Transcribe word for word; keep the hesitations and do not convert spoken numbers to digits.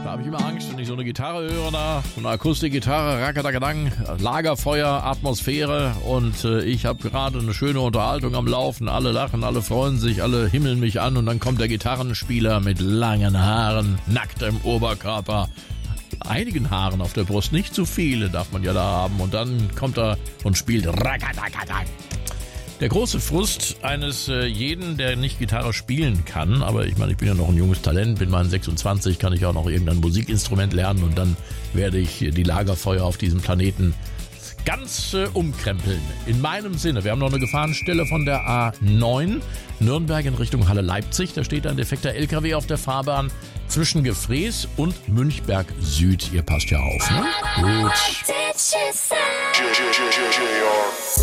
Da habe ich immer Angst, wenn ich so eine Gitarre höre, da, so eine Akustikgitarre, Rackerdagadang, Lagerfeuer, Atmosphäre und äh, ich habe gerade eine schöne Unterhaltung am Laufen. Alle lachen, alle freuen sich, alle himmeln mich an und dann kommt der Gitarrenspieler mit langen Haaren, nacktem Oberkörper, einigen Haaren auf der Brust, nicht zu viele darf man ja da haben und dann kommt er und spielt Rackerdagadang. Der große Frust eines äh, jeden, der nicht Gitarre spielen kann, aber ich meine, ich bin ja noch ein junges Talent, bin mal sechsundzwanzig, kann ich auch noch irgendein Musikinstrument lernen und dann werde ich die Lagerfeuer auf diesem Planeten ganz äh, umkrempeln. In meinem Sinne, wir haben noch eine Gefahrenstelle von der A neun, Nürnberg in Richtung Halle Leipzig, da steht ein defekter L K W auf der Fahrbahn zwischen Gefrees und Münchberg Süd. Ihr passt ja auf, ne? Gut.